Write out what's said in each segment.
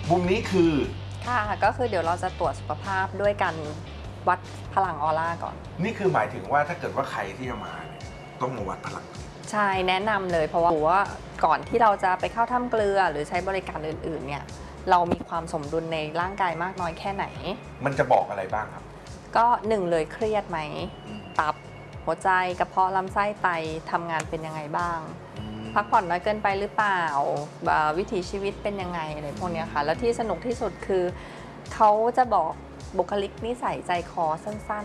มุมนี้คือค่ะก็คือเดี๋ยวเราจะตรวจสุขภาพด้วยการวัดพลังออร่าก่อนนี่คือหมายถึงว่าถ้าเกิดว่าใครที่จะมาเนี่ยต้องมาวัดพลังใช่แนะนำเลยเพราะว่าก่อนที่เราจะไปเข้าถ้ำเกลือหรือใช้บริการอื่นๆเนี่ยเรามีความสมดุลในร่างกายมากน้อยแค่ไหนมันจะบอกอะไรบ้างครับก็หนึ่งเลยเครียดไหมตับหัวใจกระเพาะลำไส้ไตทำงานเป็นยังไงบ้างพักผ่อนน้อยเกินไปหรือเปล่าวิถีชีวิตเป็นยังไงอะไรพวกนี้ค่ะแล้วที่สนุกที่สุดคือเขาจะบอกบุคลิกนิสัยใจคอสั้น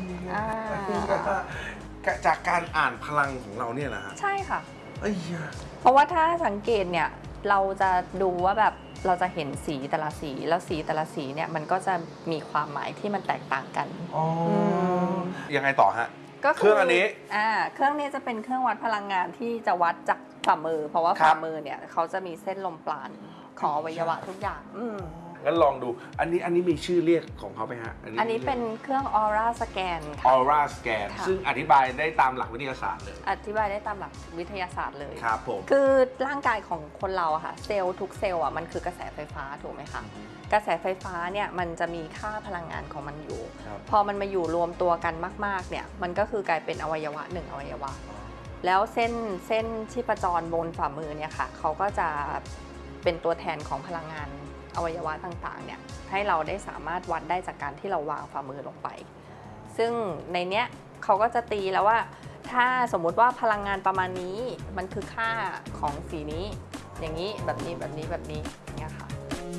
ๆจากการอ่านพลังของเราเนี่ยนะฮะใช่ค่ะเพราะว่าถ้าสังเกตเนี่ยเราจะดูว่าแบบเราจะเห็นสีแต่ละสีแล้วสีแต่ละสีเนี่ยมันก็จะมีความหมายที่มันแตกต่างกันยังไงต่อฮะก็เครื่องอันนี้เครื่องนี้จะเป็นเครื่องวัดพลังงานที่จะวัดจากฝ่ามือเพราะว่าฝ่ามือเนี่ยเขาจะมีเส้นลมปราณของอวัยวะทุกอย่างงั้นลองดูอันนี้มีชื่อเรียกของเขาไหมฮะอันนี้เป็นเครื่องออร่าสแกนค่ะออร่าสแกนซึ่งอธิบายได้ตามหลักวิทยาศาสตร์เลยอธิบายได้ตามหลักวิทยาศาสตร์เลยครับผมคือร่างกายของคนเราอะค่ะเซลล์ทุกเซลล์อะมันคือกระแสไฟฟ้าถูกไหมคะกระแสไฟฟ้าเนี่ยมันจะมีค่าพลังงานของมันอยู่พอมันมาอยู่รวมตัวกันมากๆเนี่ยมันก็คือกลายเป็นอวัยวะหนึ่งอวัยวะแล้วเส้นชีพจรบนฝ่ามือเนี่ยค่ะเขาก็จะเป็นตัวแทนของพลังงานอวัยวะต่างๆเนี่ยให้เราได้สามารถวัดได้จากการที่เราวางฝ่ามือลงไปซึ่งในเนี้ยเขาก็จะตีแล้วว่าถ้าสมมุติว่าพลังงานประมาณนี้มันคือค่าของสีนี้อย่างนี้แบบนี้แบบนี้แบบนี้เนี่ยค่ะ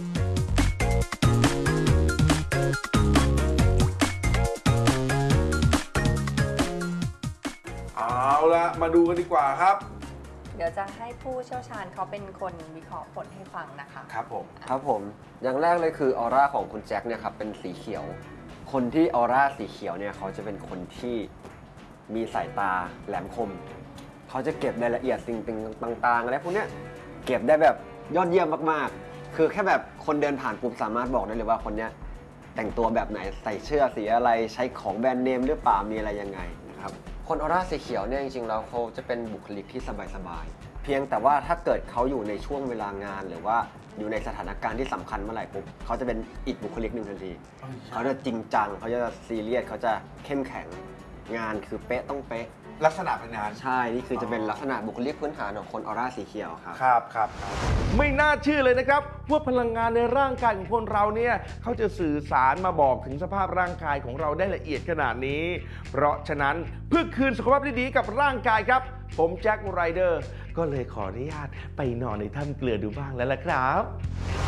เอาละมาดูกันดีกว่าครับเดี๋ยวจะให้ผู้เชี่ยวชาญเขาเป็นคนวิเคราะห์ผลให้ฟังนะคะครับผมอย่างแรกเลยคือออร่าของคุณแจ็คเนี่ยครับเป็นสีเขียวคนที่ออร่าสีเขียวเนี่ยเขาจะเป็นคนที่มีสายตาแหลมคมเขาจะเก็บรายละเอียดสิ่งต่างๆอะไรพวกเนี้ยเก็บได้แบบยอดเยี่ยมมากๆคือแค่แบบคนเดินผ่านปุ๊บสามารถบอกได้เลยว่าคนเนี้ยแต่งตัวแบบไหนใส่เสื้อสีอะไรใช้ของแบรนด์เนมหรือเปล่ามีอะไรยังไงนะครับคนออร่าสีเขียวเนี่ยจริงๆแล้วเขาจะเป็นบุคลิกที่สบายๆเพียงแต่ว่าถ้าเกิดเขาอยู่ในช่วงเวลางานหรือว่าอยู่ในสถานการณ์ที่สำคัญเมื่อไหร่ปุ๊บเขาจะเป็นอีกบุคลิกหนึ่งทันทีเขาจะจริงจังเขาจะซีเรียสเขาจะเข้มแข็งงานคือเป๊ะต้องเป๊ะลักษณะเป็นงานใช่นี่คือจะเป็นลักษณะบุคลิกพื้นฐานของคนออร่าสีเขียวครับครับไม่น่าเชื่อเลยนะครับว่าพลังงานในร่างกายของคนเราเนี่ยเขาจะสื่อสารมาบอกถึงสภาพร่างกายของเราได้ละเอียดขนาดนี้เพราะฉะนั้นเพื่อคืนสุขภาพที่ดีกับร่างกายครับผมแจ็คไรเดอร์ก็เลยขออนุญาตไปนอนในถ้ำเกลือดูบ้างแล้วล่ะครับ